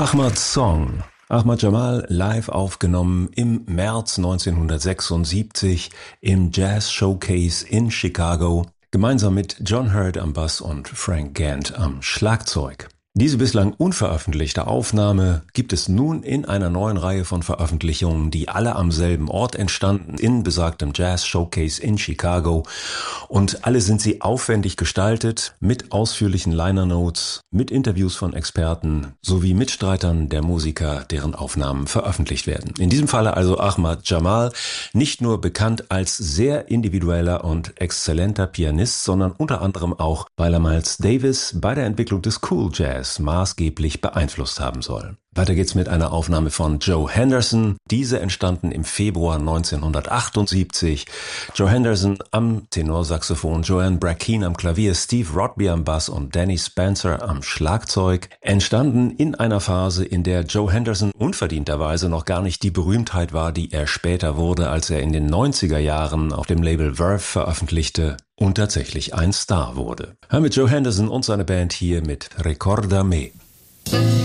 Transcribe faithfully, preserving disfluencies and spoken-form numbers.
Ahmads Song. Ahmad Jamal live aufgenommen im März neunzehnhundertsechsundsiebzig im Jazz Showcase in Chicago, gemeinsam mit John Hurt am Bass und Frank Gant am Schlagzeug. Diese bislang unveröffentlichte Aufnahme gibt es nun in einer neuen Reihe von Veröffentlichungen, die alle am selben Ort entstanden, in besagtem Jazz Showcase in Chicago. Und alle sind sie aufwendig gestaltet, mit ausführlichen Liner Notes, mit Interviews von Experten sowie Mitstreitern der Musiker, deren Aufnahmen veröffentlicht werden. In diesem Falle also Ahmad Jamal, nicht nur bekannt als sehr individueller und exzellenter Pianist, sondern unter anderem auch, weil er Miles Davis bei der Entwicklung des Cool Jazz maßgeblich beeinflusst haben soll. Weiter geht's mit einer Aufnahme von Joe Henderson. Diese entstanden im Februar neunzehnhundertachtundsiebzig. Joe Henderson am Tenorsaxophon, Joanne Brackeen am Klavier, Steve Rodby am Bass und Danny Spencer am Schlagzeug. Entstanden in einer Phase, in der Joe Henderson unverdienterweise noch gar nicht die Berühmtheit war, die er später wurde, als er in den neunziger Jahren auf dem Label Verve veröffentlichte und tatsächlich ein Star wurde. Hör mit Joe Henderson und seine Band hier mit Recorda Me.